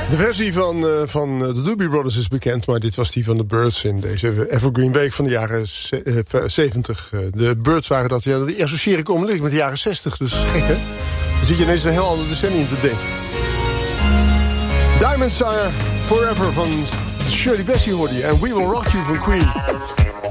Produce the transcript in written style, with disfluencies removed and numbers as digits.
De versie van de Doobie Brothers is bekend, maar dit was die van de Byrds in deze Evergreen Week van de jaren 70. De Byrds waren dat, ja, die associeer ik onmiddellijk met de jaren 60, dus gek hè? Dan zit je ineens een heel ander decennium te denken. Diamonds Are Forever van Shirley Bassey hoorde je en We Will Rock You van Queen.